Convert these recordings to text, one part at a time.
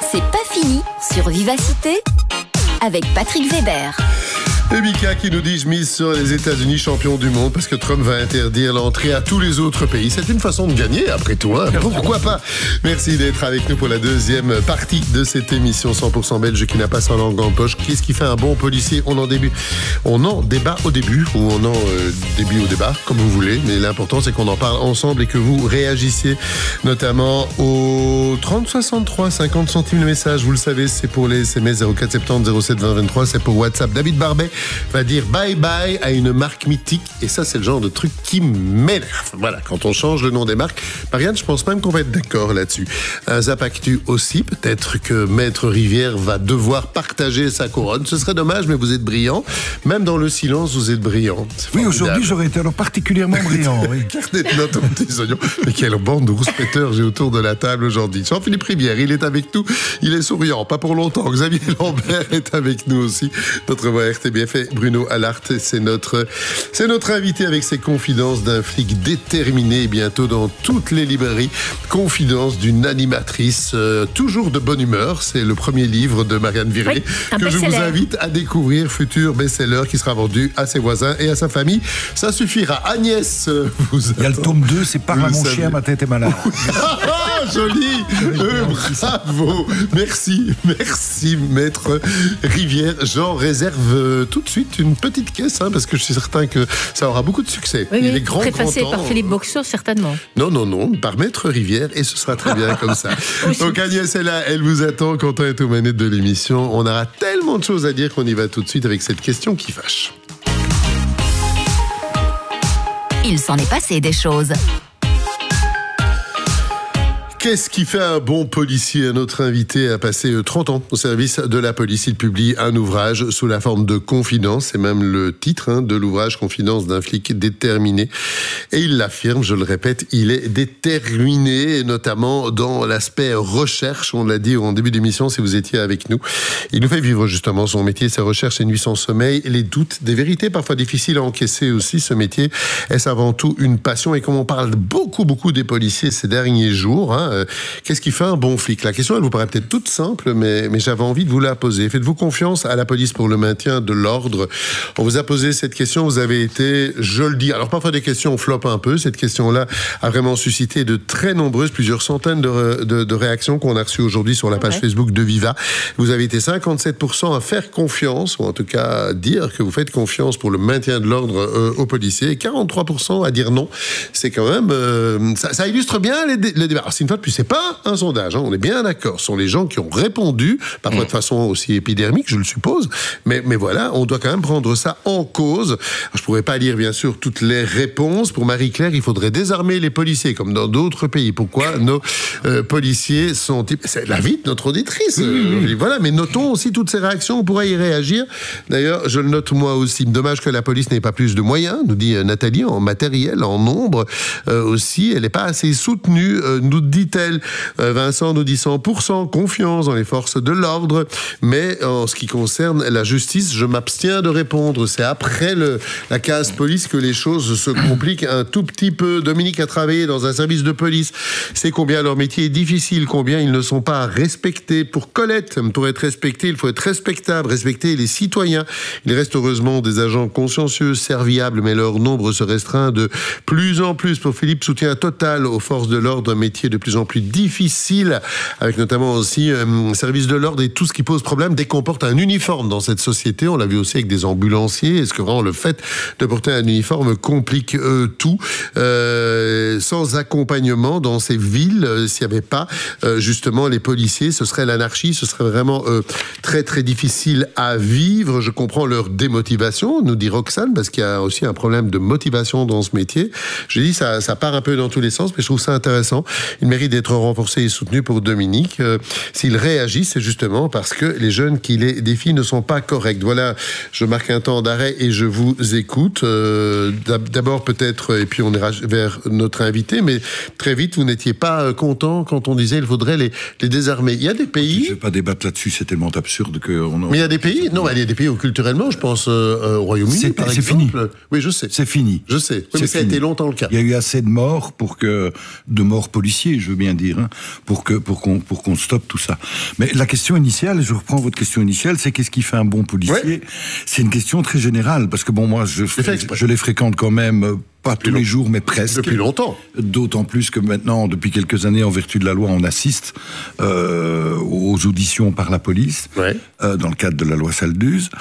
C'est pas fini sur Vivacité avec Patrick Weber. Et Mika qui nous dit: je mise sur les États-Unis champions du monde parce que Trump va interdire l'entrée à tous les autres pays. C'est une façon de gagner après tout, hein. Pourquoi pas? Merci d'être avec nous pour la deuxième partie de cette émission 100% belge qui n'a pas sa langue en poche. Qu'est-ce qui fait un bon policier? On en débat au début ou on en début au débat, comme vous voulez. Mais l'important c'est qu'on en parle ensemble et que vous réagissiez notamment au 30 63 50 centimes le message. Vous le savez, c'est pour les SMS 04 70 07 20 23. C'est pour WhatsApp. David Barbet va dire bye bye à une marque mythique, et ça c'est le genre de truc qui m'énerve. Voilà, quand on change le nom des marques. Marianne, je pense même qu'on va être d'accord là-dessus. Un Zap Actu aussi, peut-être que Maître Rivière va devoir partager sa couronne. Ce serait dommage, mais vous êtes brillant. Même dans le silence, vous êtes brillant. Oui, aujourd'hui j'aurais été alors particulièrement brillant. Oui. Carnet de notes aux petits oignons. Mais quelle bande de rouspéteurs j'ai autour de la table aujourd'hui. Jean-Philippe Rivière, il est avec nous. Il est souriant, pas pour longtemps. Xavier Lambert est avec nous aussi. Notre voix RTBF. Bruno Allard, c'est notre invité avec ses confidences d'un flic déterminé, bientôt dans toutes les librairies. Confidences d'une animatrice toujours de bonne humeur. C'est le premier livre de Marianne Viré, que je vous invite à découvrir, futur best-seller qui sera vendu à ses voisins et à sa famille. Ça suffira. Agnès, il y a le tome 2, c'est Parle à mon chien, ma tête est malade. Joli. Bravo. Merci, Maître Rivière. J'en réserve tout de suite une petite caisse, parce que je suis certain que ça aura beaucoup de succès. Oui, il est préfacé par Philippe Boxer, certainement. Non, par Maître Rivière, et ce sera très bien comme ça. Donc Agnès est là, elle vous attend. Quentin est aux manettes de l'émission. On aura tellement de choses à dire qu'on y va tout de suite avec cette question qui fâche. Il s'en est passé des choses. Qu'est-ce qui fait un bon policier? Notre invité a passé 30 ans au service de la police. Il publie un ouvrage sous la forme de confidence. C'est même le titre de l'ouvrage, Confidence d'un flic déterminé. Et il l'affirme, je le répète, il est déterminé, notamment dans l'aspect recherche. On l'a dit en début d'émission, si vous étiez avec nous. Il nous fait vivre justement son métier, ses recherches, ses nuits sans sommeil, les doutes, des vérités parfois difficiles à encaisser aussi. Ce métier, est-ce avant tout une passion? Et comme on parle beaucoup des policiers ces derniers jours, qu'est-ce qui fait un bon flic? La question, elle vous paraît peut-être toute simple, mais j'avais envie de vous la poser. Faites-vous confiance à la police pour le maintien de l'ordre? On vous a posé cette question, vous avez été, je le dis, alors parfois des questions flopent un peu. Cette question-là a vraiment suscité de très nombreuses, plusieurs centaines de réactions qu'on a reçues aujourd'hui sur la page Facebook de Viva. Vous avez été 57% à faire confiance, ou en tout cas à dire que vous faites confiance pour le maintien de l'ordre aux policiers, et 43% à dire non. C'est quand même, ça illustre bien le débat. Alors, c'est une fois de plus, c'est pas un sondage, on est bien d'accord. Ce sont les gens qui ont répondu, parfois de façon aussi épidermique, je le suppose. Mais voilà, on doit quand même prendre ça en cause. Alors, je pourrais pas lire, bien sûr, toutes les réponses. Pour Marie-Claire, il faudrait désarmer les policiers, comme dans d'autres pays. Pourquoi nos policiers sont... C'est l'avis de notre auditrice. Voilà, mais notons aussi toutes ces réactions, on pourrait y réagir. D'ailleurs, je le note moi aussi. Dommage que la police n'ait pas plus de moyens, nous dit Nathalie, en matériel, en nombre aussi. Elle n'est pas assez soutenue, nous dit-elle. Vincent nous dit 100% confiance dans les forces de l'ordre, mais en ce qui concerne la justice, je m'abstiens de répondre. C'est après la case police que les choses se compliquent un tout petit peu. Dominique a travaillé dans un service de police. C'est combien leur métier est difficile, combien ils ne sont pas respectés. Pour Colette, pour être respecté, il faut être respectable, respecter les citoyens. Il reste heureusement des agents consciencieux, serviables, mais leur nombre se restreint de plus en plus. Pour Philippe, soutien total aux forces de l'ordre, un métier de plus en plus difficile, avec notamment aussi service de l'ordre et tout ce qui pose problème dès qu'on porte un uniforme dans cette société. On l'a vu aussi avec des ambulanciers. Est-ce que vraiment le fait de porter un uniforme complique tout? Sans accompagnement dans ces villes, s'il n'y avait pas justement les policiers, ce serait l'anarchie, ce serait vraiment très très difficile à vivre. Je comprends leur démotivation, nous dit Roxane, parce qu'il y a aussi un problème de motivation dans ce métier. Je dis ça part un peu dans tous les sens, mais je trouve ça intéressant. Il mérite d'être renforcé et soutenu. Pour Dominique. S'il réagit, c'est justement parce que les jeunes qui les défient ne sont pas corrects. Voilà, je marque un temps d'arrêt et je vous écoute. D'abord peut-être, et puis on ira vers notre invité, mais très vite, vous n'étiez pas content quand on disait qu'il faudrait les désarmer. Il y a des pays... Je ne vais pas débattre là-dessus, c'est tellement absurde que... Mais il y a des pays... Non, il y a des pays où culturellement, je pense au Royaume-Uni, par exemple. C'est fini. Oui, je sais. C'est fini. Je sais. Oui, mais ça a été longtemps le cas. Il y a eu assez de morts pour que... De morts policiers, je veux bien dire, hein, pour qu'on stoppe tout ça. Mais la question initiale, je reprends votre question initiale, c'est qu'est-ce qui fait un bon policier? Ouais. C'est une question très générale, parce que bon, moi, je les fréquente quand même, pas tous les jours, mais presque. Depuis longtemps. D'autant plus que maintenant, depuis quelques années, en vertu de la loi, on assiste aux auditions par la police, dans le cadre de la loi Salduz.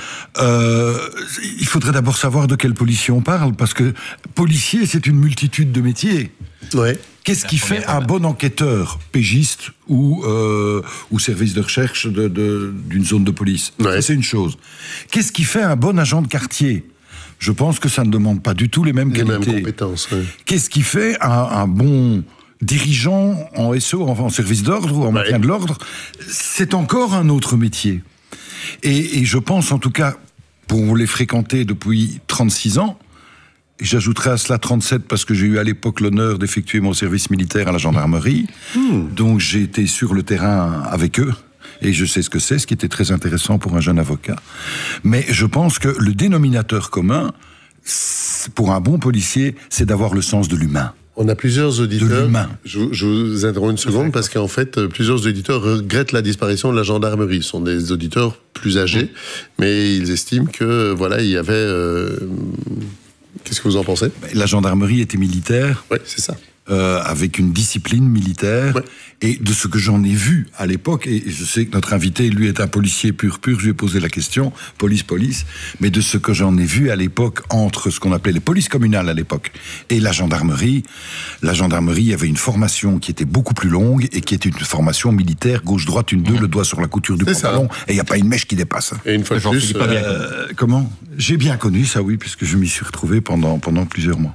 Il faudrait d'abord savoir de quel policier on parle, parce que policier, c'est une multitude de métiers. Ouais. Qu'est-ce qui fait un bon enquêteur, pégiste ou service de recherche d'une zone de police? Ça, c'est une chose. Qu'est-ce qui fait un bon agent de quartier? Je pense que ça ne demande pas du tout les mêmes qualités. Les mêmes compétences, oui. Qu'est-ce qui fait un bon dirigeant en SO, en service d'ordre ou en maintien de l'ordre? C'est encore un autre métier. Et je pense, en tout cas, pour les fréquenter depuis 36 ans, et j'ajouterai à cela 37 parce que j'ai eu à l'époque l'honneur d'effectuer mon service militaire à la gendarmerie. Donc j'ai été sur le terrain avec eux. Et je sais ce que c'est, ce qui était très intéressant pour un jeune avocat. Mais je pense que le dénominateur commun, pour un bon policier, c'est d'avoir le sens de l'humain. On a plusieurs auditeurs. Je vous interromps une seconde parce qu'en fait, plusieurs auditeurs regrettent la disparition de la gendarmerie. Ce sont des auditeurs plus âgés, mais ils estiment que voilà, il y avait. Qu'est-ce que vous en pensez? La gendarmerie était militaire. Oui, c'est ça. Avec une discipline militaire, et de ce que j'en ai vu à l'époque, et je sais que notre invité, lui, est un policier pur, je lui ai posé la question, police, mais de ce que j'en ai vu à l'époque, entre ce qu'on appelait les polices communales à l'époque, et la gendarmerie, il y avait une formation qui était beaucoup plus longue, et qui était une formation militaire, gauche-droite, une 2, le doigt sur la couture du pantalon, et il n'y a pas une mèche qui dépasse. Et une fois de plus... Comment? J'ai bien connu ça, oui, puisque je m'y suis retrouvé pendant plusieurs mois.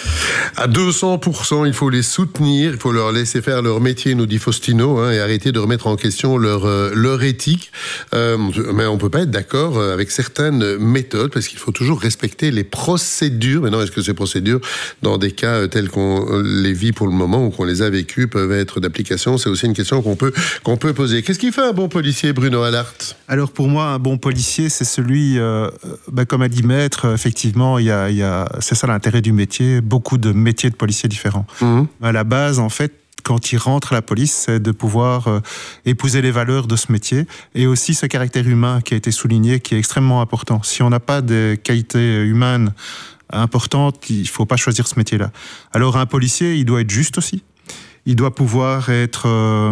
À 200%, il faut les soutenir, il faut leur laisser faire leur métier, nous dit Faustino, et arrêter de remettre en question leur éthique. Mais on peut pas être d'accord avec certaines méthodes, parce qu'il faut toujours respecter les procédures. Maintenant, est-ce que ces procédures, dans des cas tels qu'on les vit pour le moment, ou qu'on les a vécus, peuvent être d'application? C'est aussi une question qu'on peut poser. Qu'est-ce qui fait un bon policier, Bruno Allart? Alors pour moi, un bon policier, c'est celui, comme a dit Maître, effectivement, c'est ça l'intérêt du métier, beaucoup de métiers de policiers différents. À la base, en fait, quand il rentre à la police, c'est de pouvoir épouser les valeurs de ce métier, et aussi ce caractère humain qui a été souligné, qui est extrêmement important. Si on n'a pas de qualités humaines importantes, il ne faut pas choisir ce métier-là. Alors un policier, il doit être juste aussi. Il doit pouvoir être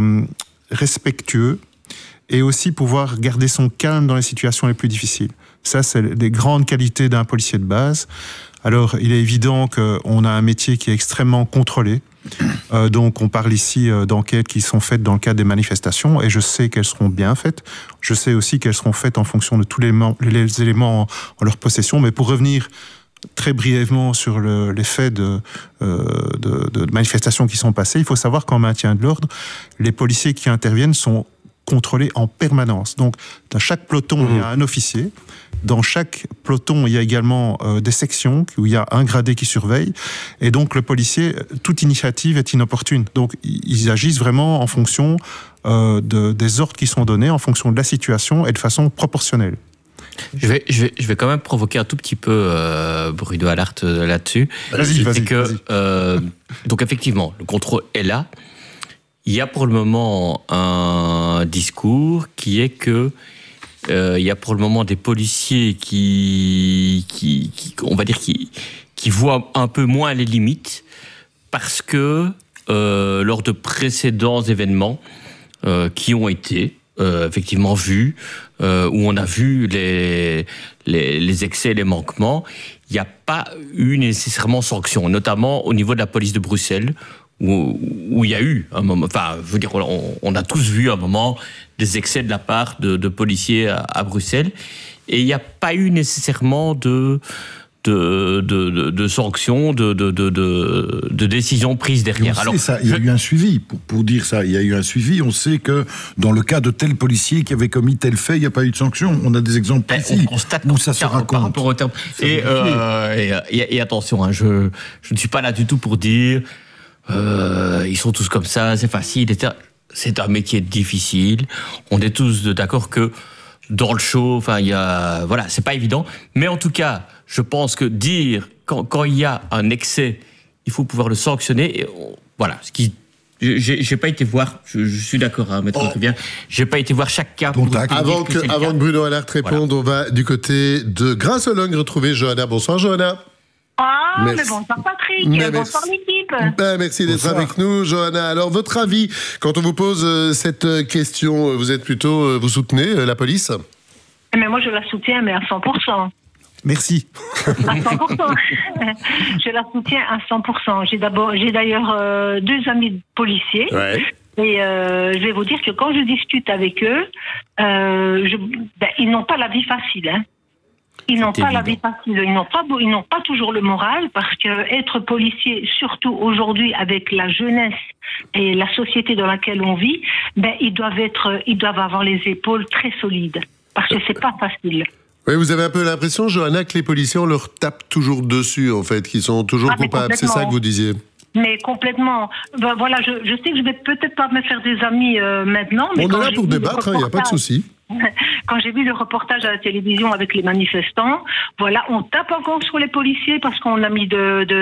respectueux, et aussi pouvoir garder son calme dans les situations les plus difficiles. Ça, c'est les grandes qualités d'un policier de base. Alors, il est évident qu'on a un métier qui est extrêmement contrôlé. Donc, on parle ici d'enquêtes qui sont faites dans le cadre des manifestations, et je sais qu'elles seront bien faites. Je sais aussi qu'elles seront faites en fonction de tous les éléments en leur possession. Mais pour revenir très brièvement sur les faits de manifestations qui sont passées, il faut savoir qu'en maintien de l'ordre, les policiers qui interviennent sont contrôlés en permanence. Donc, dans chaque peloton, il y a un officier. Dans chaque peloton, il y a également des sections où il y a un gradé qui surveille. Et donc, le policier, toute initiative est inopportune. Donc, ils agissent vraiment en fonction des ordres qui sont donnés, en fonction de la situation et de façon proportionnelle. Je vais quand même provoquer un tout petit peu Bruno Allart là-dessus. Vas-y. Donc, effectivement, le contrôle est là. Il y a pour le moment un discours qui est que il y a pour le moment des policiers qui on va dire, qui voient un peu moins les limites parce que lors de précédents événements qui ont été effectivement vus, où on a vu les excès, les manquements, il n'y a pas eu nécessairement sanction, notamment au niveau de la police de Bruxelles, où il y a eu un moment, enfin, je veux dire, on a tous vu un moment des excès de la part de policiers à Bruxelles, et il n'y a pas eu nécessairement de sanctions, de décisions prises derrière. Alors, ça, il y a eu un suivi, pour dire ça, il y a eu un suivi. On sait que dans le cas de tel policier qui avait commis tel fait, il n'y a pas eu de sanction. On a des exemples précis. On constate où ça se raconte. Par rapport au terme. Et attention, je ne suis pas là du tout pour dire ils sont tous comme ça, c'est facile, etc. C'est un métier difficile. On est tous d'accord que dans le show, enfin, voilà, c'est pas évident. Mais en tout cas, je pense que dire quand il y a un excès, il faut pouvoir le sanctionner. Et voilà, ce qui j'ai pas été voir, je suis d'accord, hein, maître Rivière, j'ai pas été voir chaque cas. Avant que Bruno Allard réponde, on va du côté de Grasse-Sologne retrouver Johanna. Bonsoir Johanna. Ah, mais bonsoir Patrick, bonsoir l'équipe. Merci d'être avec nous, Johanna. Alors, votre avis, quand on vous pose cette question, vous êtes plutôt, vous soutenez la police ? Mais moi, je la soutiens, mais à 100%. Merci. À 100%. Je la soutiens à 100%. J'ai d'ailleurs 2 amis policiers. Ouais. Et je vais vous dire que quand je discute avec eux, ils n'ont pas la vie facile. Hein. Ils n'ont pas la vie facile. Ils n'ont pas toujours le moral, parce que être policier, surtout aujourd'hui avec la jeunesse et la société dans laquelle on vit, ils doivent avoir les épaules très solides, parce que c'est pas facile. Oui, vous avez un peu l'impression, Johanna, que les policiers, on leur tape toujours dessus, en fait, qu'ils sont toujours coupables. C'est ça que vous disiez? Mais complètement. Voilà, je sais que je vais peut-être pas me faire des amis maintenant. Mais on est là pour débattre, il n'y a pas de souci. Quand j'ai vu le reportage à la télévision avec les manifestants, voilà, on tape encore sur les policiers parce qu'on a mis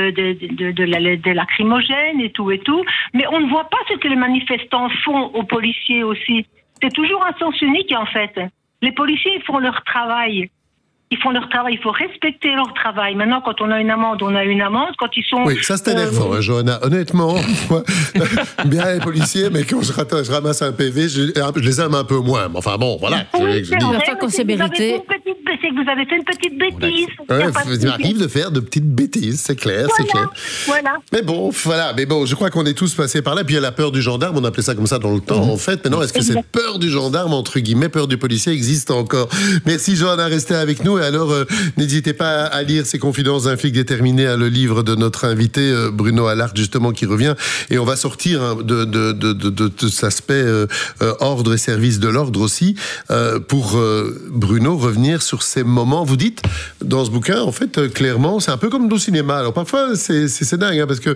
des lacrymogènes et tout. Mais on ne voit pas ce que les manifestants font aux policiers aussi. C'est toujours un sens unique, en fait. Les policiers, ils font leur travail. Il faut respecter leur travail. Maintenant, quand on a une amende, on a une amende. Quand ils sont... Oui, ça c'est énervant, Johanna. Honnêtement, moi, bien les policiers, mais quand je ramasse un PV, je les aime un peu moins. Enfin bon, voilà. Oui, c'est vrai, qu'on s'est mérité. C'est que vous avez fait une petite bêtise. Il m'arrive de faire de petites bêtises, c'est clair, c'est clair. Voilà. Mais bon, je crois qu'on est tous passés par là. Puis il y a la peur du gendarme, on appelait ça comme ça dans le temps, en fait. Maintenant, est-ce que cette peur du gendarme, entre guillemets, peur du policier, existe encore? Merci, Johanna, restez avec nous. Et alors, n'hésitez pas à lire ces confidences d'un flic déterminé, le livre de notre invité, Bruno Allard, justement, qui revient. Et on va sortir de cet aspect ordre et service de l'ordre aussi, pour Bruno revenir sur ces moments. Vous dites, dans ce bouquin, en fait, clairement, c'est un peu comme au cinéma. Alors parfois, c'est dingue, hein, parce que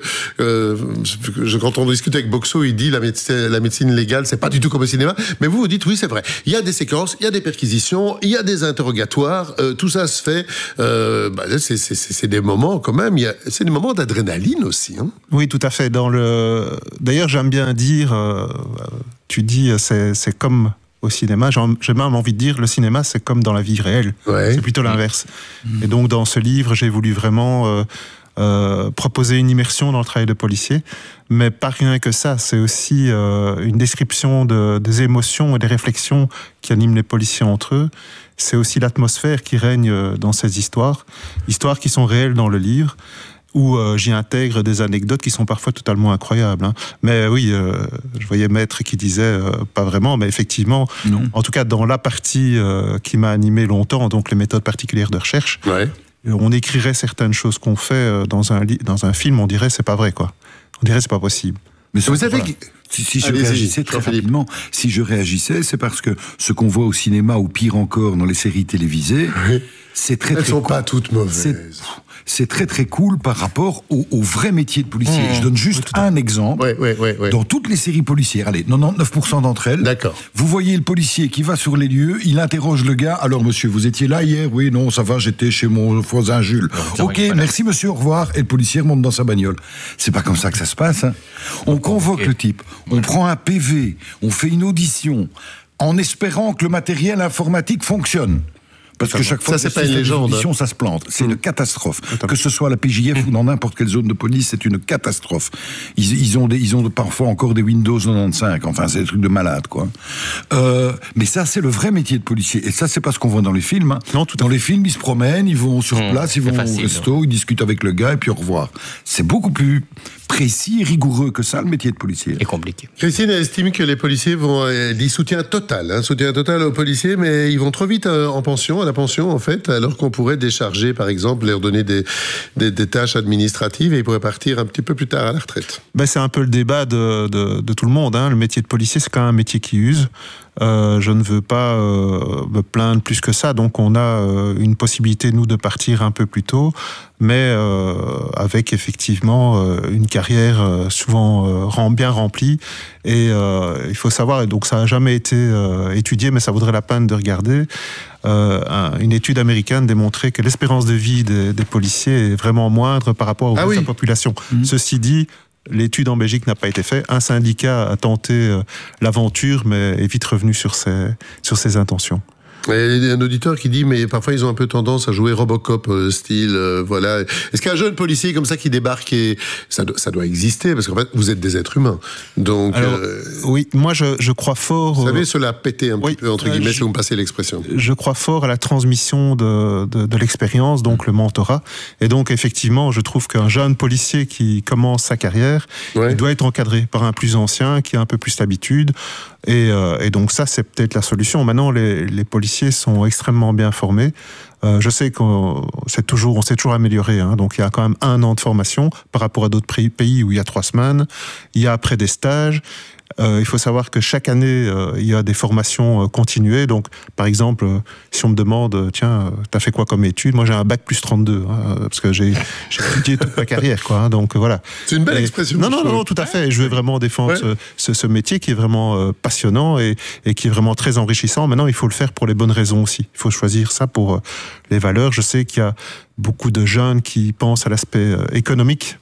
quand on discute avec Boxo, il dit la médecine légale, c'est pas du tout comme au cinéma. Mais vous dites, oui, c'est vrai. Il y a des séquences, il y a des perquisitions, il y a des interrogatoires, tout ça se fait. C'est des moments, quand même, c'est des moments d'adrénaline aussi. Hein. Oui, tout à fait. D'ailleurs, j'aime bien dire, tu dis, c'est comme au cinéma, j'ai même envie de dire, le cinéma, c'est comme dans la vie réelle. Ouais. C'est plutôt l'inverse. Et donc, dans ce livre, j'ai voulu vraiment proposer une immersion dans le travail de policier, mais pas rien que ça. C'est aussi une description des émotions et des réflexions qui animent les policiers entre eux. C'est aussi l'atmosphère qui règne dans ces histoires qui sont réelles dans le livre, où j'y intègre des anecdotes qui sont parfois totalement incroyables. Hein. Mais oui, je voyais Maître qui disait pas vraiment, mais effectivement, non. En tout cas dans la partie qui m'a animé longtemps, donc les méthodes particulières de recherche, ouais. On écrirait certaines choses qu'on fait dans un film, on dirait c'est pas vrai, quoi. On dirait c'est pas possible. Mais vous savez, si je réagissais très rapidement, c'est parce que ce qu'on voit au cinéma, ou pire encore dans les séries télévisées, oui. C'est très, elles ne sont pas toutes mauvaises. C'est très très cool par rapport au vrai métier de policier. Je donne juste un exemple. Oui. Dans toutes les séries policières, allez, 99% d'entre elles, d'accord. Vous voyez le policier qui va sur les lieux, il interroge le gars. Alors monsieur, vous étiez là hier? Oui, non, ça va, j'étais chez mon voisin Jules. Ok, merci monsieur, au revoir. Et le policier remonte dans sa bagnole. C'est pas comme ça que ça se passe. Hein. On convoque le type, on prend un PV, on fait une audition, en espérant que le matériel informatique fonctionne. Parce que chaque fois que c'est une légende, ça se plante. C'est une catastrophe. Que ce soit à la PJF ou dans n'importe quelle zone de police, c'est une catastrophe. Ils ont parfois encore des Windows 95. Enfin, c'est des trucs de malade, quoi. Mais ça, c'est le vrai métier de policier. Et ça, c'est pas ce qu'on voit dans les films. Hein. Non, dans les films, ils se promènent, ils vont sur place, ils vont au resto, ils discutent avec le gars et puis au revoir. C'est beaucoup plus précis et rigoureux que ça, le métier de policier. Et compliqué. Christine estime que les policiers vont dit soutien total aux policiers, mais ils vont trop vite à la pension en fait, alors qu'on pourrait décharger, par exemple, leur donner des tâches administratives et ils pourraient partir un petit peu plus tard à la retraite. C'est un peu le débat de tout le monde. Hein. Le métier de policier, c'est quand même un métier qui use. Je ne veux pas me plaindre plus que ça, donc on a une possibilité, nous, de partir un peu plus tôt, mais avec effectivement une carrière souvent bien remplie, et il faut savoir, et donc ça n'a jamais été étudié, mais ça vaudrait la peine de regarder, une étude américaine démontrait que l'espérance de vie des policiers est vraiment moindre par rapport au reste de la population. Ceci dit, L'étude en Belgique n'a pas été faite. Un syndicat a tenté l'aventure, mais est vite revenu sur ses intentions. Il y a un auditeur qui dit, mais parfois ils ont un peu tendance à jouer Robocop style, voilà. Est-ce qu'un jeune policier comme ça qui débarque, et ça doit exister, parce qu'en fait vous êtes des êtres humains. Donc, alors, oui, moi je crois fort. Vous savez, cela péter un petit peu, entre guillemets, si vous me passez l'expression. Je crois fort à la transmission de l'expérience, donc le mentorat. Et donc effectivement, je trouve qu'un jeune policier qui commence sa carrière, il doit être encadré par un plus ancien qui a un peu plus d'habitude. Et donc ça, c'est peut-être la solution. Maintenant, les policiers sont extrêmement bien formés. Je sais qu'on s'est toujours amélioré. Hein. Donc il y a quand même 1 an de formation par rapport à d'autres pays où il y a 3 semaines. Il y a après des stages. Il faut savoir que chaque année, il y a des formations continuées. Donc, par exemple, si on me demande, tiens, t'as fait quoi comme étude ? Moi, j'ai un bac plus 32, hein, parce que j'ai étudié toute ma carrière, quoi. Hein, donc voilà. C'est une belle expression. Non, tout à fait. Je veux vraiment défendre ce métier qui est vraiment passionnant et qui est vraiment très enrichissant. Maintenant, il faut le faire pour les bonnes raisons aussi. Il faut choisir ça pour les valeurs. Je sais qu'il y a beaucoup de jeunes qui pensent à l'aspect économique.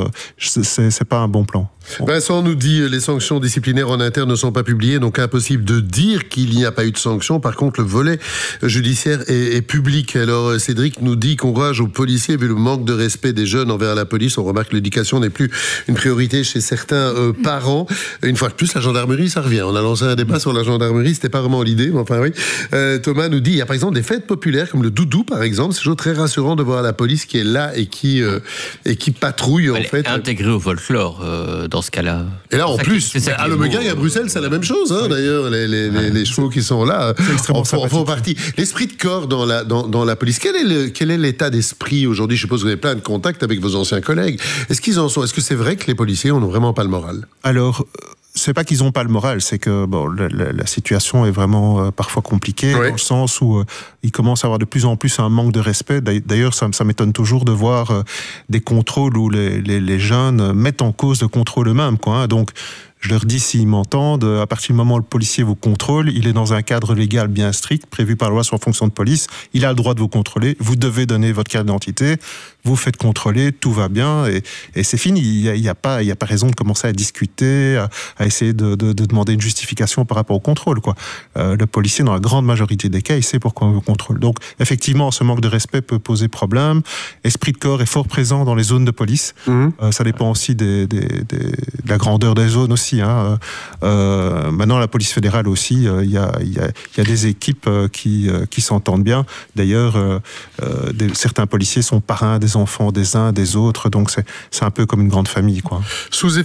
C'est pas un bon plan. Vincent nous dit les sanctions disciplinaires en interne ne sont pas publiées, donc impossible de dire qu'il n'y a pas eu de sanctions. Par contre, le volet judiciaire est public. Alors Cédric nous dit courage aux policiers, vu le manque de respect des jeunes envers la police. On remarque que l'éducation n'est plus une priorité chez certains parents. Une fois de plus, la gendarmerie, ça revient. On a lancé un débat sur la gendarmerie, c'était pas vraiment l'idée, mais enfin oui. Thomas nous dit il y a par exemple des fêtes populaires comme le doudou par exemple. C'est toujours très rassurant de voir la police qui est là et qui patrouille en fait. Intégrée au folklore dans ce cas-là. Et là en plus, à Lomegang et à Bruxelles, c'est la même chose. Hein, d'ailleurs, les chevaux qui sont là en font partie. L'esprit de corps dans la police. Quel est l'état d'esprit aujourd'hui ? Je suppose que vous avez plein de contacts avec vos anciens collègues. Est-ce qu'ils en sont ? Est-ce que c'est vrai que les policiers n'ont vraiment pas le moral ? Alors, c'est pas qu'ils n'ont pas le moral, c'est que la situation est vraiment parfois compliquée, dans le sens où il commence à avoir de plus en plus un manque de respect. D'ailleurs, ça m'étonne toujours de voir des contrôles où les jeunes mettent en cause le contrôle eux-mêmes, quoi. Hein. Donc, je leur dis, s'ils m'entendent, à partir du moment où le policier vous contrôle, il est dans un cadre légal bien strict, prévu par la loi sur la fonction de police, il a le droit de vous contrôler, vous devez donner votre carte d'identité, vous faites contrôler, tout va bien, et c'est fini. Il n'y a pas raison de commencer à discuter, à essayer de demander une justification par rapport au contrôle, quoi. Le policier, dans la grande majorité des cas, il sait pourquoi on vous contrôle. Donc, effectivement, ce manque de respect peut poser problème. Esprit de corps est fort présent dans les zones de police. Ça dépend aussi de la grandeur des zones aussi. Hein. Maintenant, la police fédérale aussi, il y a des équipes qui s'entendent bien. D'ailleurs, certains policiers sont parrains des enfants des uns, des autres, donc c'est un peu comme une grande famille, quoi. Sous-effectif ?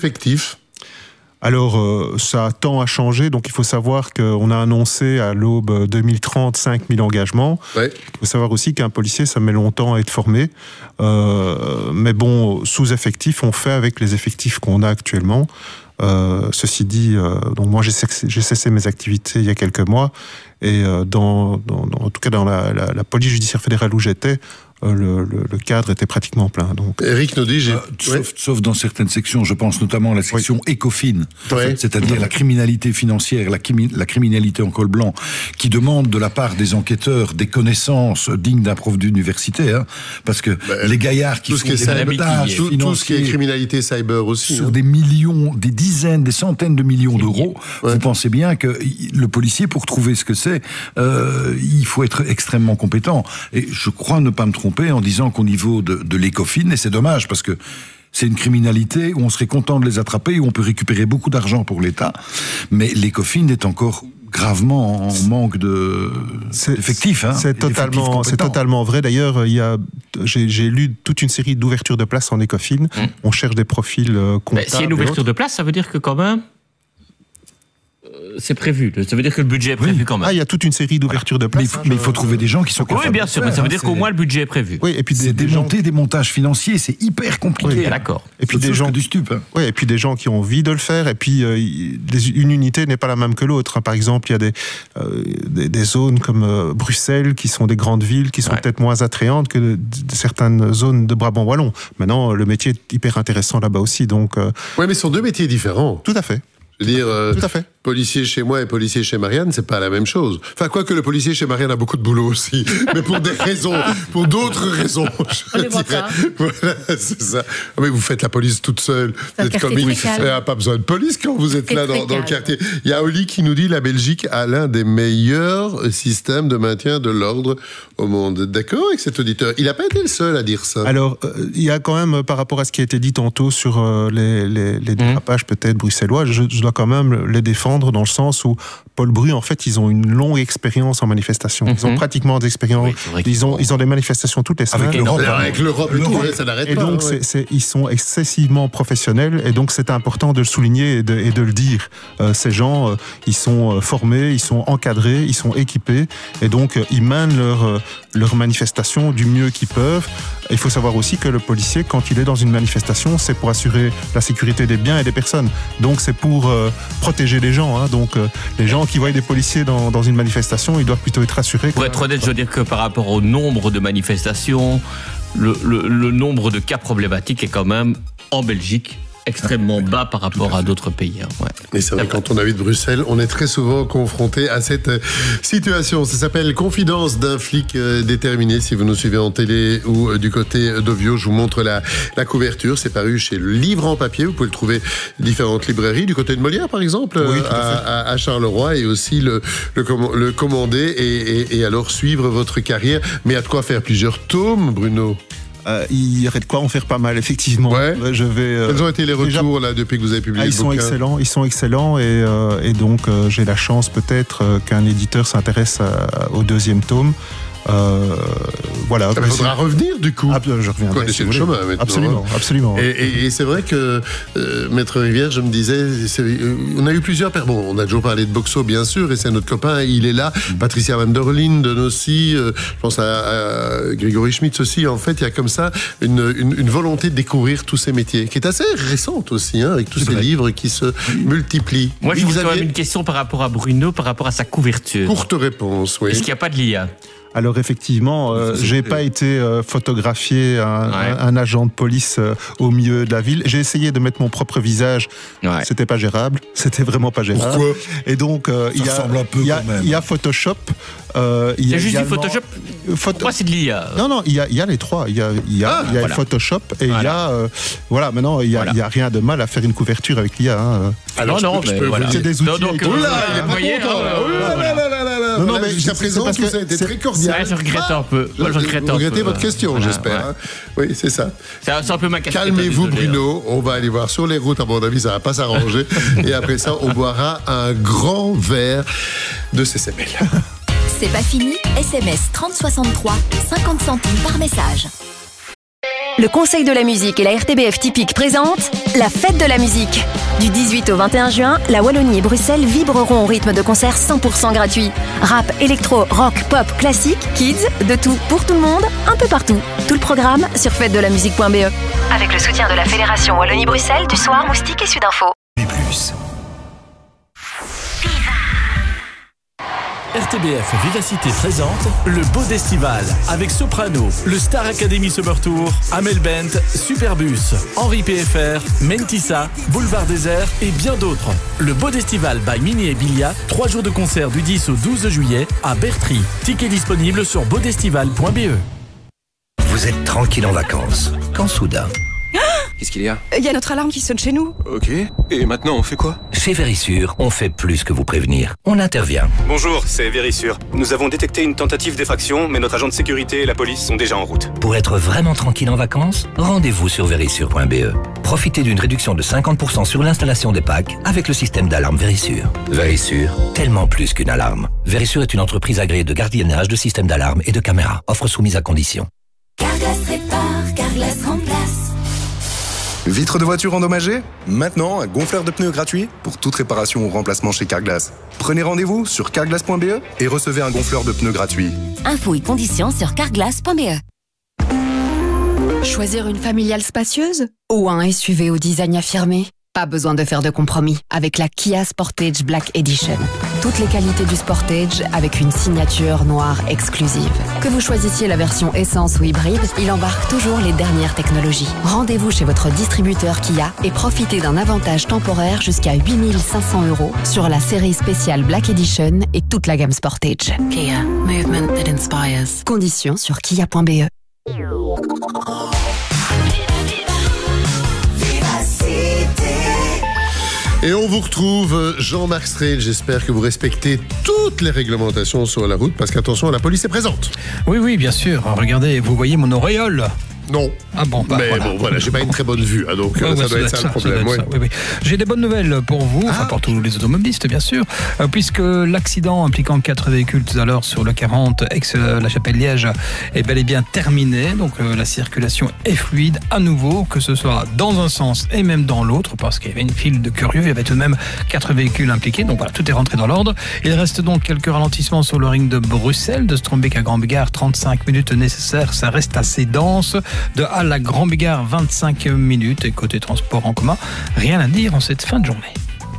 Alors, ça tend à changer, donc il faut savoir qu'on a annoncé à l'aube 2030 5000 engagements. Il faut savoir aussi qu'un policier, ça met longtemps à être formé. Mais bon, sous-effectif, on fait avec les effectifs qu'on a actuellement. Ceci dit, donc moi j'ai cessé mes activités il y a quelques mois, et en tout cas dans la police judiciaire fédérale où j'étais, le cadre était pratiquement plein. Donc. Eric nous dit... Sauf dans certaines sections, je pense notamment à la section ECOFIN, c'est-à-dire la criminalité financière, la criminalité en col blanc, qui demande de la part des enquêteurs des connaissances dignes d'un prof d'université, hein, parce que les gaillards qui font des sabotages financiers... Tout ce qui est criminalité cyber aussi. Sur des millions, des dizaines, des centaines de millions d'euros, vous pensez bien que le policier, pour trouver ce que c'est, il faut être extrêmement compétent. Et je crois ne pas me tromper en disant qu'au niveau de l'ECOFIN, et c'est dommage parce que c'est une criminalité où on serait content de les attraper, où on peut récupérer beaucoup d'argent pour l'État, mais l'ECOFIN est encore gravement en manque d'effectifs. Hein, c'est totalement vrai. D'ailleurs, j'ai lu toute une série d'ouvertures de places en ECOFIN. On cherche des profils comptables. S'il y a une ouverture de place, ça veut dire que quand même... c'est prévu. Ça veut dire que le budget est prévu quand même. Il y a toute une série d'ouvertures de places. Mais il faut trouver des gens qui sont capables. Oui, bien sûr, mais ça veut dire qu'au moins le budget est prévu. Oui, et puis des montages financiers, c'est hyper compliqué. Oui, d'accord. Et puis des gens du stup. Oui, et puis des gens qui ont envie de le faire. Et puis une unité n'est pas la même que l'autre. Par exemple, il y a des zones comme Bruxelles qui sont des grandes villes qui sont peut-être moins attrayantes que certaines zones de Brabant wallon. Maintenant, le métier est hyper intéressant là-bas aussi. Donc. Oui, mais ce sont deux métiers différents. Tout à fait. Je veux dire, tout à fait. policier chez moi et policier chez Marianne, c'est pas la même chose. Enfin, quoique le policier chez Marianne a beaucoup de boulot aussi, mais pour d'autres raisons. On les voit pas. Voilà, c'est ça. Mais vous faites la police toute seule. Vous êtes comme il n'y a pas besoin de police quand vous êtes là dans le quartier. Il y a Oli qui nous dit la Belgique a l'un des meilleurs systèmes de maintien de l'ordre au monde. D'accord avec cet auditeur. Il n'a pas été le seul à dire ça. Alors, il y a quand même, par rapport à ce qui a été dit tantôt sur les dérapages peut-être bruxellois, je dois quand même les défendre dans le sens où Paul Bru, en fait, ils ont une longue expérience en manifestation. Ils ont pratiquement d'expérience. Ils ont des manifestations toutes les semaines. Avec l'Europe et tout, ça n'arrête pas. Et donc, ils sont excessivement professionnels et donc c'est important de le souligner et de le dire. Ces gens, ils sont formés, ils sont encadrés, ils sont équipés et donc ils mènent leur manifestation du mieux qu'ils peuvent. Il faut savoir aussi que le policier, quand il est dans une manifestation, c'est pour assurer la sécurité des biens et des personnes. Donc c'est pour protéger les gens. Donc les gens qui voient des policiers dans une manifestation, ils doivent plutôt être rassurés. Pour être honnête, je veux dire que par rapport au nombre de manifestations, le nombre de cas problématiques est quand même, en Belgique, extrêmement bas par rapport à d'autres pays. Ouais. Mais c'est vrai, quand on habite Bruxelles, on est très souvent confronté à cette situation. Ça s'appelle Confidence d'un flic déterminé. Si vous nous suivez en télé ou du côté d'Ovio, je vous montre la couverture. C'est paru chez le Livre en papier. Vous pouvez le trouver dans différentes librairies. Du côté de Molière, par exemple, oui, à Charleroi, et aussi le commander et alors suivre votre carrière. Mais il y a de quoi faire plusieurs tomes, Bruno. Il y aurait de quoi en faire pas mal, effectivement. Ouais. Quels ont été les retours là, depuis que vous avez publié le bouquin ? Ils sont excellents et donc j'ai la chance peut-être qu'un éditeur s'intéresse au deuxième tome. Voilà. Il faudra revenir du coup. Je reviendrai. Vous connaissez le chemin maintenant. Absolument. Et c'est vrai que Maître Rivière, je me disais, on a eu plusieurs Bon, on a toujours parlé de Boxo, bien sûr, et c'est notre copain, il est là. Patricia Van der Linde aussi, je pense à Grégory Schmitz aussi. En fait, il y a comme ça une volonté de découvrir tous ces métiers, qui est assez récente aussi, avec tous ces livres qui se multiplient. Moi, je vous quand même une question par rapport à Bruno, par rapport à sa couverture. Courte réponse, oui. Est-ce qu'il n'y a pas de l'IA ? Alors effectivement, j'ai pas été photographier un agent de police au milieu de la ville. J'ai essayé de mettre mon propre visage. Ouais. C'était pas gérable. C'était vraiment pas gérable. Pourquoi ? Et donc il y a Photoshop. C'est juste du Photoshop. Pourquoi c'est de l'IA ? Non, il y a les trois. Il y a voilà. Photoshop et il y a maintenant il y a rien de mal à faire une couverture avec l'IA. Alors c'est des outils. Donc, il est pas content. Non, mais jusqu'à présent, tout ça a été très cordial. Je regrette un peu. Vous regrettez votre question, j'espère. Oui, c'est ça. C'est un peu ma question. Calmez-vous, Bruno. On va aller voir sur les routes. À mon avis, ça va pas s'arranger. Et après ça, on boira un grand verre de CCML. C'est pas fini. SMS 3063, 50 centimes par message. Le Conseil de la musique et la RTBF Typique présentent la Fête de la musique. Du 18 au 21 juin, la Wallonie et Bruxelles vibreront au rythme de concerts 100% gratuits. Rap, électro, rock, pop, classique, kids, de tout pour tout le monde, un peu partout. Tout le programme sur fêtedelamusique.be. Avec le soutien de la Fédération Wallonie-Bruxelles, du Soir, Moustique et Sudinfo. RTBF Vivacité présente le Bodestival avec Soprano, le Star Academy Summer Tour, Amel Bent, Superbus, Henri PFR, Mentissa, Boulevard Désert et bien d'autres. Le Bodestival by Mini et Bilia, 3 jours de concert du 10 au 12 juillet à Bertry. Ticket disponible sur bodestival.be. Vous êtes tranquille en vacances, quand soudain... Qu'est-ce qu'il y a ? Il y a notre alarme qui sonne chez nous. Ok. Et maintenant, on fait quoi ? Chez Vérissure, on fait plus que vous prévenir. On intervient. Bonjour, c'est Vérissure. Nous avons détecté une tentative d'effraction, mais notre agent de sécurité et la police sont déjà en route. Pour être vraiment tranquille en vacances, rendez-vous sur vérissure.be. Profitez d'une réduction de 50% sur l'installation des packs avec le système d'alarme Vérissure. Vérissure, tellement plus qu'une alarme. Vérissure est une entreprise agréée de gardiennage de systèmes d'alarme et de caméras. Offre soumise à condition. Carglass répare, Carglass remplace. Vitre de voiture endommagée ? Maintenant, un gonfleur de pneus gratuit pour toute réparation ou remplacement chez Carglass. Prenez rendez-vous sur carglass.be et recevez un gonfleur de pneus gratuit. Infos et conditions sur carglass.be. Choisir une familiale spacieuse ou un SUV au design affirmé ? Pas besoin de faire de compromis avec la Kia Sportage Black Edition. Toutes les qualités du Sportage avec une signature noire exclusive. Que vous choisissiez la version essence ou hybride, il embarque toujours les dernières technologies. Rendez-vous chez votre distributeur Kia et profitez d'un avantage temporaire jusqu'à 8 500 € sur la série spéciale Black Edition et toute la gamme Sportage. Kia, movement that inspires. Conditions sur kia.be. Et on vous retrouve, Jean-Marc Strehl. J'espère que vous respectez toutes les réglementations sur la route, parce qu'attention, la police est présente. Oui, bien sûr. Regardez, vous voyez mon auréole? Non. Ah bon, mais voilà, j'ai pas une très bonne vue, hein, donc ça doit être ça le problème. Oui. J'ai des bonnes nouvelles pour vous, enfin pour tous les automobilistes bien sûr, puisque l'accident impliquant 4 véhicules tout à l'heure sur le 40 ex-La Chapelle-Liège est bel et bien terminé, donc la circulation est fluide à nouveau, que ce soit dans un sens et même dans l'autre, parce qu'il y avait une file de curieux, il y avait tout de même 4 véhicules impliqués, donc voilà, tout est rentré dans l'ordre. Il reste donc quelques ralentissements sur le ring de Bruxelles, de Strombeek à Grand-Bigard, 35 minutes nécessaires, ça reste assez dense. De Halle à Grand-Bigard, 25 minutes. Et côté transport en commun, rien à dire en cette fin de journée.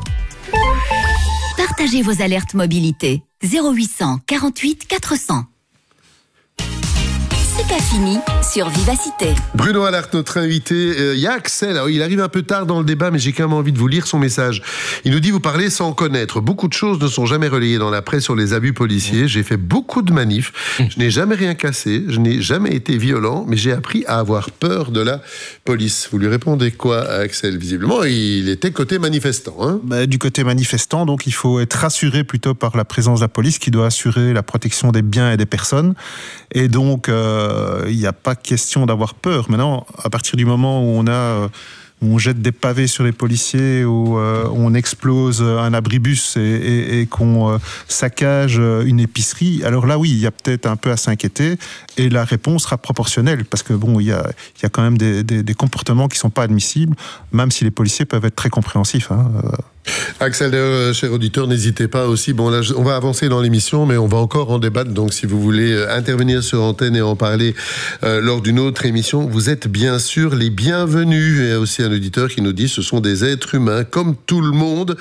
Partagez vos alertes mobilité. 0800 48 400. C'est pas fini sur Vivacité. Bruno Allard, notre invité. Il y a Axel, alors, il arrive un peu tard dans le débat, mais j'ai quand même envie de vous lire son message. Il nous dit: vous parlez sans connaître. Beaucoup de choses ne sont jamais relayées dans la presse sur les abus policiers. J'ai fait beaucoup de manifs. Je n'ai jamais rien cassé. Je n'ai jamais été violent, mais j'ai appris à avoir peur de la police. Vous lui répondez quoi à Axel? Visiblement, il était côté manifestant. Hein, du côté manifestant, donc il faut être rassuré plutôt par la présence de la police qui doit assurer la protection des biens et des personnes. Et donc, il n'y a pas question d'avoir peur. Maintenant, à partir du moment où on jette des pavés sur les policiers, où on explose un abribus et qu'on saccage une épicerie, alors là, oui, il y a peut-être un peu à s'inquiéter, et la réponse sera proportionnelle, parce que bon, il y a quand même des comportements qui ne sont pas admissibles, même si les policiers peuvent être très compréhensifs. Axel, cher auditeur, n'hésitez pas aussi. Bon, là, on va avancer dans l'émission, mais on va encore en débattre. Donc, si vous voulez intervenir sur antenne et en parler lors d'une autre émission, vous êtes bien sûr les bienvenus. Il y a aussi un auditeur qui nous dit: ce sont des êtres humains comme tout le monde.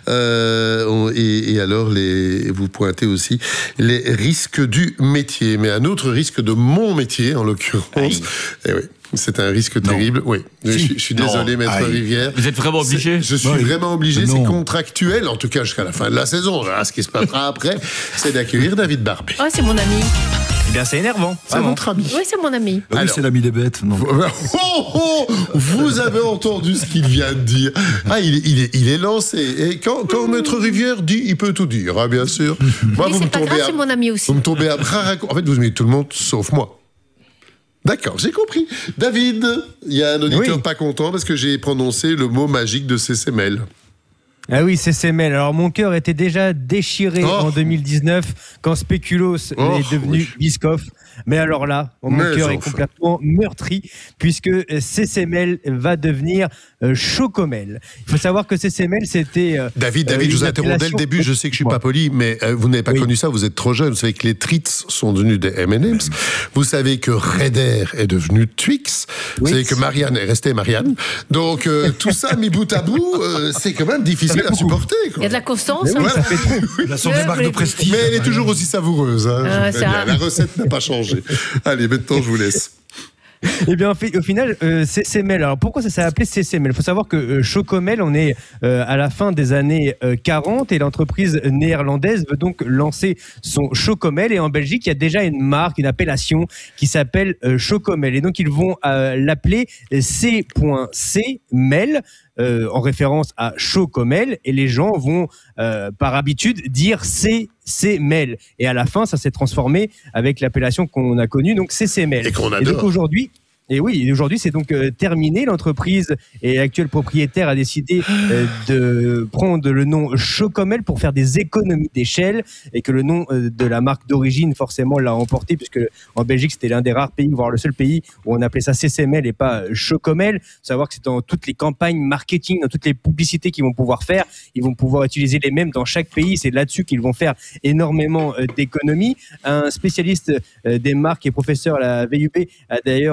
Et alors, vous pointez aussi les risques du métier. Mais un autre risque de mon métier, en l'occurrence. Et oui. C'est un risque terrible. Oui, je suis désolé, Maître Rivière. Vous êtes vraiment obligé? Je suis vraiment obligé. C'est contractuel, en tout cas jusqu'à la fin de la saison. Ce qui se passera après, c'est d'accueillir David Barbet. Oh, c'est mon ami. Eh bien, c'est énervant. C'est votre ami. Oui, c'est mon ami. Oui, c'est l'ami des bêtes. Non. Vous avez entendu ce qu'il vient de dire. Il est lancé. Et quand Maître Rivière dit, il peut tout dire, bien sûr. Moi, c'est pas grave, c'est mon ami aussi. Vous me tombez à bras raccourcis. En fait, vous mettez tout le monde, sauf moi. D'accord, j'ai compris. David, il y a un auditeur pas content parce que j'ai prononcé le mot magique de CCML. Ah oui, CCML. Alors, mon cœur était déjà déchiré en 2019 quand Speculoos est devenu Biscoff. Mais alors là, mon cœur est complètement meurtri puisque CCML va devenir Chocomel. Il faut savoir que CCML, c'était... David, je vous interromps dès le début. Je sais que je suis pas poli, mais vous n'avez pas connu ça. Vous êtes trop jeune. Vous savez que les Treats sont devenus des M&M's. Vous savez que Raider est devenu Twix. Vous savez que Marianne est restée Marianne. Donc, tout ça mis bout à bout, c'est quand même difficile à supporter. Il y a de la constance. Ça fait trop. La sont des marques de prestige. Mais elle est toujours aussi savoureuse. La recette n'a pas changé. Allez, maintenant, je vous laisse. Eh bien, au final, CCML. Alors, pourquoi ça s'est appelé CCML? Il faut savoir que Chocomel, on est à la fin des années 40 et l'entreprise néerlandaise veut donc lancer son Chocomel. Et en Belgique, il y a déjà une marque, une appellation qui s'appelle Chocomel. Et donc, ils vont l'appeler C.C.Mel. En référence à Chocomel, et les gens vont par habitude dire CCMel, et à la fin ça s'est transformé avec l'appellation qu'on a connue, donc CCMel. Et qu'on adore. Et donc aujourd'hui, c'est donc terminé. L'entreprise et l'actuel propriétaire a décidé de prendre le nom Chocomel pour faire des économies d'échelle, et que le nom de la marque d'origine forcément l'a emporté, puisque en Belgique c'était l'un des rares pays, voire le seul pays où on appelait ça CCMel et pas Chocomel. Faut savoir que c'est dans toutes les campagnes marketing, dans toutes les publicités qu'ils vont pouvoir faire, ils vont pouvoir utiliser les mêmes dans chaque pays. C'est là-dessus qu'ils vont faire énormément d'économies. Un spécialiste des marques et professeur à la VUB a d'ailleurs déclaré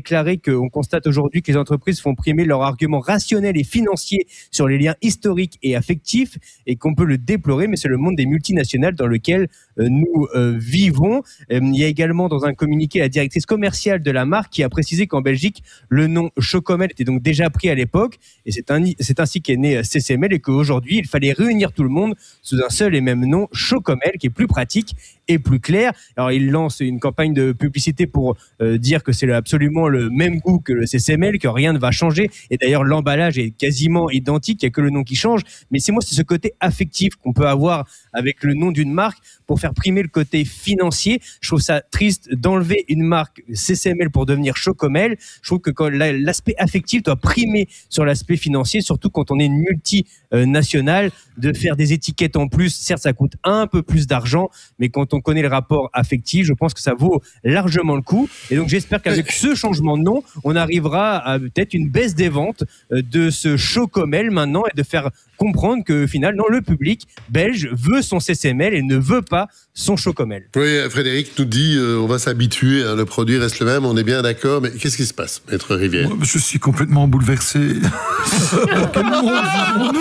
déclaré qu'on constate aujourd'hui que les entreprises font primer leurs arguments rationnels et financiers sur les liens historiques et affectifs et qu'on peut le déplorer, mais c'est le monde des multinationales dans lequel nous vivons. Il y a également dans un communiqué la directrice commerciale de la marque qui a précisé qu'en Belgique, le nom Chocomel était donc déjà pris à l'époque et c'est ainsi qu'est né CCML et qu'aujourd'hui, il fallait réunir tout le monde sous un seul et même nom, Chocomel, qui est plus pratique et plus clair. Alors, il lance une campagne de publicité pour dire que c'est absolument le même goût que le CCML, que rien ne va changer. Et d'ailleurs, l'emballage est quasiment identique, il n'y a que le nom qui change. Mais c'est ce côté affectif qu'on peut avoir avec le nom d'une marque pour faire primer le côté financier. Je trouve ça triste d'enlever une marque CCML pour devenir Chocomel. Je trouve que quand l'aspect affectif doit primer sur l'aspect financier, surtout quand on est une multinationale, de faire des étiquettes en plus. Certes, ça coûte un peu plus d'argent, mais quand on connaît le rapport affectif, je pense que ça vaut largement le coup. Et donc, j'espère qu'avec ce changement de nom, on arrivera à peut-être une baisse des ventes de ce Chocomel maintenant et de faire comprendre que finalement, le public belge veut son CCML et ne veut pas son Chocomel. Oui, Frédéric nous dit on va s'habituer, le produit reste le même, on est bien d'accord, mais qu'est-ce qui se passe, Maître Rivière? Je suis complètement bouleversé. Quel monde vivons-nous?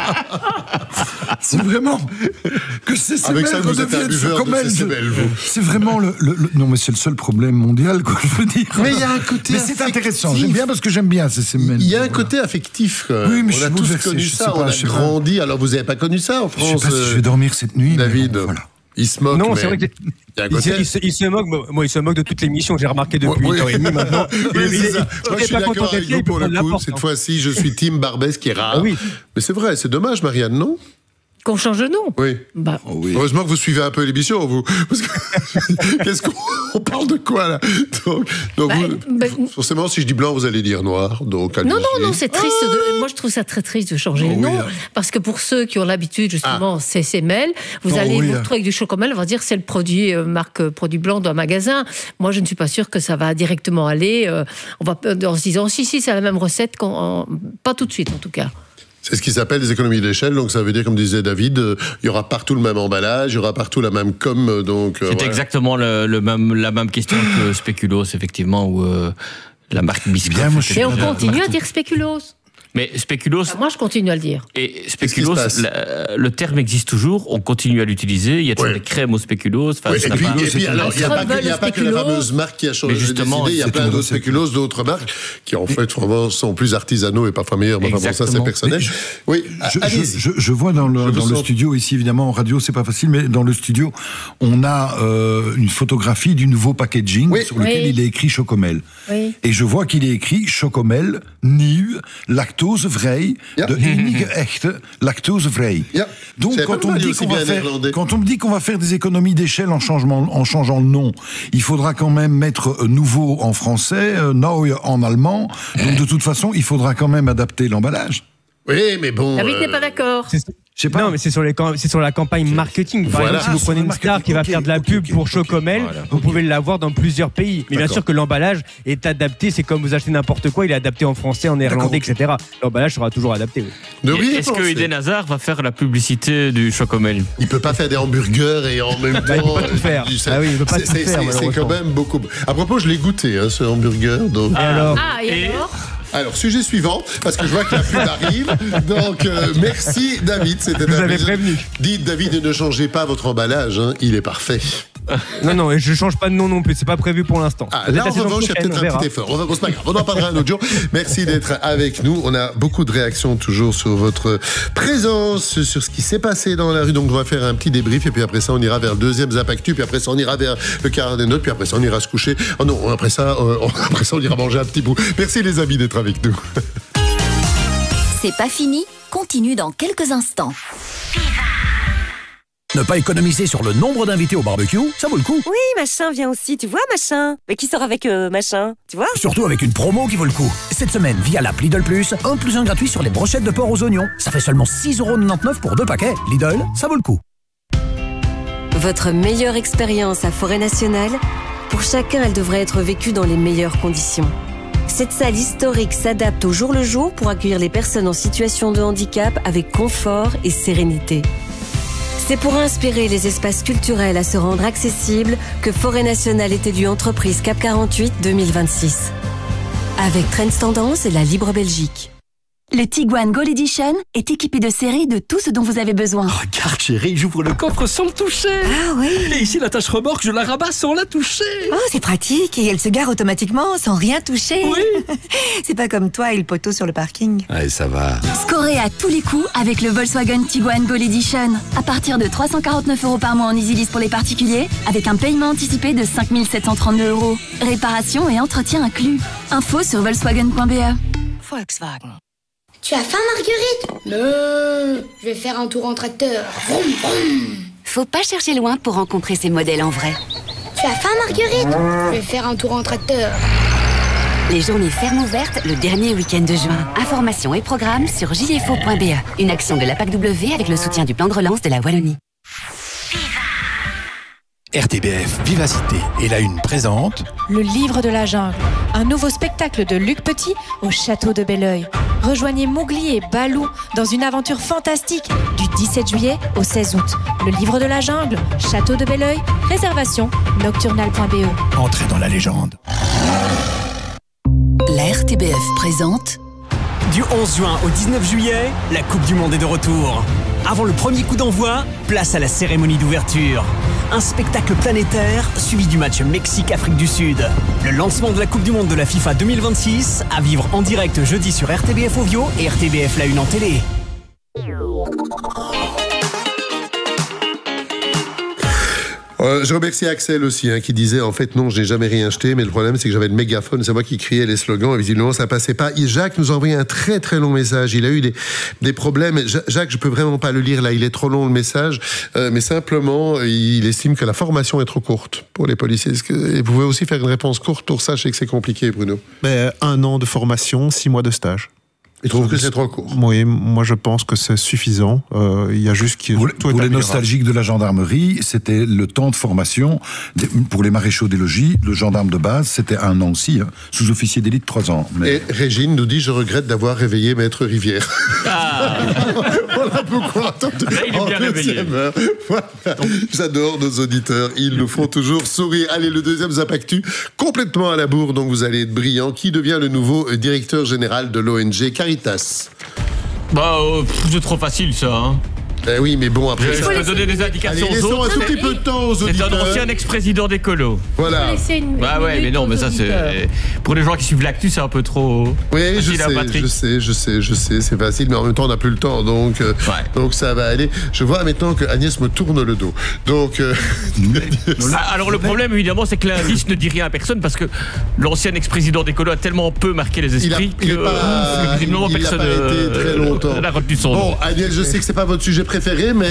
C'est vraiment que CCML avec ça, vous êtes un buveur de CCML, vous. C'est vraiment non, mais c'est le seul problème mondial, quoi, je veux dire. Mais il y a un côté mais c'est intéressant, j'aime bien parce que j'aime bien CCML. Il y a un côté affectif. Oui, mais on a tous connu ça, on a grandi. Alors, vous n'avez pas connu ça en France? Je sais pas si je vais dormir cette nuit, David. Bon, voilà. Il se moque. Non, c'est vrai que il se moque. Moi, il se moque de toute l'émission. J'ai remarqué depuis 8 ans et demi maintenant. Moi, je suis d'accord avec vous pour le coup. Cette fois-ci, je suis Team Barbès, qui est rare. Oui. Mais c'est vrai, c'est dommage, Marianne, non? Qu'on change de nom. Oui. Oui. Heureusement que vous suivez un peu l'émission, vous. Parce que qu'est-ce qu'on parle de quoi là? Donc forcément, si je dis blanc, vous allez dire noir. Donc non, c'est triste. Moi, je trouve ça très triste de changer le nom, parce que pour ceux qui ont l'habitude justement CCML, vous allez vous retrouver avec du Chocomel, on va dire c'est le produit marque produit blanc d'un magasin. Moi, je ne suis pas sûre que ça va directement aller. On va en se disant si c'est la même recette, pas tout de suite en tout cas. C'est ce qui s'appelle des économies d'échelle, donc ça veut dire, comme disait David, il y aura partout le même emballage, il y aura partout la même com, donc... C'est exactement la même question que Spéculoos, effectivement, ou la marque Biscoff. Et on continue à dire Spéculoos. Mais Spéculoos... Moi, je continue à le dire. Et Spéculoos, le terme existe toujours, on continue à l'utiliser, il y a toujours des crèmes au Spéculoos. Et puis alors, il n'y a pas que la fameuse marque qui a changé d'idée, il y a plein d'autres Spéculoos, d'autres marques, qui en fait sont plus artisanaux et parfois meilleurs, mais bon, ça c'est personnel. Oui, je vois dans le studio, ici évidemment en radio c'est pas facile, mais dans le studio, on a une photographie du nouveau packaging sur lequel il est écrit Chocomel. Et je vois qu'il est écrit Chocomel, nieuw, lactosevrij, de enige echte lactosevrij. Donc quand on me dit qu'on va faire des économies d'échelle en changeant le nom, il faudra quand même mettre nouveau en français, neu en allemand. Donc de toute façon, il faudra quand même adapter l'emballage. Oui, mais bon... David n'est pas d'accord. Je sais pas. Non, mais c'est sur la campagne marketing. Par exemple, si vous prenez une star qui va faire de la pub pour Chocomel, vous pouvez l'avoir dans plusieurs pays. Mais bien sûr que l'emballage est adapté. C'est comme vous achetez n'importe quoi, il est adapté en français, en néerlandais, etc. L'emballage sera toujours adapté. Est-ce que Eden Hazard va faire la publicité du Chocomel? Il peut pas faire des hamburgers et en même temps... il peut pas tout faire. Il peut pas tout faire, c'est quand même beaucoup... À propos, je l'ai goûté, ce hamburger. Donc... Alors, sujet suivant, parce que je vois que la pub arrive. Donc, merci David, c'était vous avez prévenu. Dites David, ne changez pas votre emballage, il est parfait. Non, et je change pas de nom non plus, c'est pas prévu pour l'instant. Là, en revanche, il y a peut-être un petit effort. C'est pas grave, on en parlera un autre jour. Merci d'être avec nous. On a beaucoup de réactions toujours sur votre présence, sur ce qui s'est passé dans la rue. Donc, on va faire un petit débrief, et puis après ça, on ira vers le deuxième Zap Actu, puis après ça, on ira vers le quart des notes, puis après ça, on ira se coucher. Oh non, après ça, on ira manger un petit bout. Merci les amis d'être avec nous. C'est pas fini, continue dans quelques instants. Ne pas économiser sur le nombre d'invités au barbecue, ça vaut le coup. Oui, machin vient aussi, tu vois, machin. Mais qui sort avec machin, tu vois? Surtout avec une promo qui vaut le coup. Cette semaine, via l'app Lidl Plus, 1+1 gratuit sur les brochettes de porc aux oignons. Ça fait seulement 6,99 € pour 2 paquets. Lidl, ça vaut le coup. Votre meilleure expérience à Forêt Nationale, pour chacun, elle devrait être vécue dans les meilleures conditions. Cette salle historique s'adapte au jour le jour pour accueillir les personnes en situation de handicap avec confort et sérénité. C'est pour inspirer les espaces culturels à se rendre accessibles que Forêt Nationale est élue entreprise CAP 48 2026. Avec Trends Tendance et la Libre Belgique. Le Tiguan Gold Edition est équipé de série de tout ce dont vous avez besoin. Regarde chérie, j'ouvre le coffre sans le toucher. Ah oui. Et ici l'attache remorque, je la rabats sans la toucher. Oh, c'est pratique et elle se gare automatiquement sans rien toucher. Oui. C'est pas comme toi et le poteau sur le parking. Allez, ça va. Scorez à tous les coups avec le Volkswagen Tiguan Gold Edition. À partir de 349 € par mois en EasyLease pour les particuliers, avec un paiement anticipé de 5 732 €. Réparation et entretien inclus. Info sur volkswagen.be. Volkswagen. Tu as faim, Marguerite? Non, je vais faire un tour en tracteur. Vroom, vroom. Faut pas chercher loin pour rencontrer ces modèles en vrai. Tu as faim, Marguerite? Je vais faire un tour en tracteur. Les journées fermes ouvertes le dernier week-end de juin. Informations et programmes sur jfo.be. Une action de la PACW avec le soutien du plan de relance de la Wallonie. RTBF Vivacité et la Une présente Le Livre de la Jungle, un nouveau spectacle de Luc Petit au château de Belleuil. Rejoignez Mowgli et Balou dans une aventure fantastique du 17 juillet au 16 août. Le Livre de la Jungle, château de Belleuil, réservation nocturnal.be. Entrez dans la légende. La RTBF présente Du 11 juin au 19 juillet, la Coupe du Monde est de retour. Avant le premier coup d'envoi, place à la cérémonie d'ouverture. Un spectacle planétaire suivi du match Mexique-Afrique du Sud. Le lancement de la Coupe du Monde de la FIFA 2026 à vivre en direct jeudi sur RTBF Ovio et RTBF La Une en télé. Je remercie Axel aussi, qui disait en fait non, je n'ai jamais rien acheté, mais le problème c'est que j'avais le mégaphone, c'est moi qui criais les slogans et visiblement ça passait pas. Et Jacques nous a envoyé un très très long message. Il a eu des problèmes. Jacques, je peux vraiment pas le lire là, il est trop long le message, mais simplement il estime que la formation est trop courte pour les policiers. Vous pouvez aussi faire une réponse courte pour ça? Je sais que c'est compliqué, Bruno. 1 an de formation, 6 mois de stage. Il trouve que c'est trop court. Oui, moi je pense que c'est suffisant. Il y a juste pour les nostalgiques de la gendarmerie, c'était le temps de formation. Pour les maréchaux des logis, le gendarme de base, c'était 1 an aussi, sous-officier d'élite 3 ans. Mais... Et Régine nous dit, je regrette d'avoir réveillé Maître Rivière. Ah. On l'a beaucoup entendu. Là, il est bien réveillé. Voilà. J'adore nos auditeurs, ils nous font toujours sourire. Allez, le deuxième Zapactu, complètement à la bourre, donc vous allez être brillant. Qui devient le nouveau directeur général de l'ONG Caritas? C'est trop facile ça. Oui, mais bon, après... Je peux donner des indications aux autres. Un tout petit peu de temps aux auditeurs. C'est un ancien ex-président d'écolo. Voilà. Mais non, mais ça c'est... Pour les gens qui suivent l'actu, c'est un peu trop... Oui, je sais, c'est facile, mais en même temps, on n'a plus le temps, donc ça va aller. Je vois maintenant que Agnès me tourne le dos. Donc... Alors le problème, évidemment, c'est que l'indice ne dit rien à personne, parce que l'ancien ex-président d'écolo a tellement peu marqué les esprits que... Il n'a pas été très longtemps. n'a retenu son nom. Bon, Agnès, je sais que c'est pas votre sujet préféré, mais